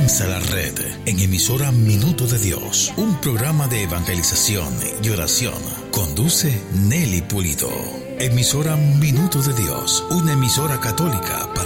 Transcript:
Avanza la Red en emisora Minuto de Dios, un programa de evangelización y oración. Conduce Nelly Pulido. Emisora Minuto de Dios, una emisora católica para